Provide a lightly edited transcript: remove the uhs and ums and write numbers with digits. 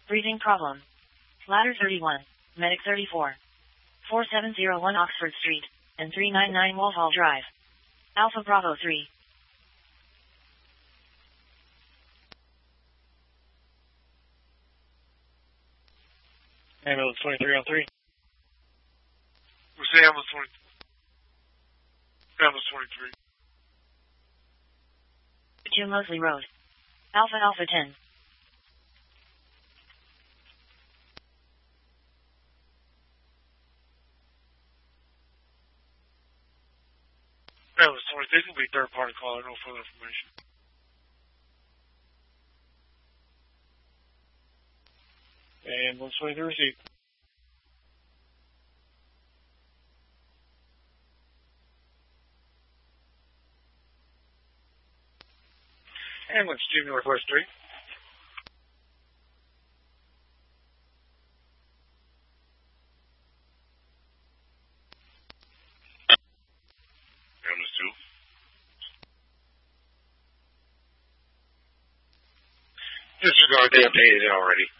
Breathing problem. Ladder 31, Medic 34. 4701 Oxford Street, and 399 Walthall Drive. Alpha Bravo 3. Ambulance 2303. What's the ambulance 23? Ambulance 23. 2 Mosley Road. Alpha Alpha 10. Ambulance 23. This will be third party caller. No further information. Ambulance 23 received. Ambulance 2 Northwest Street. Ambulance 2. Disregard, they updated it already.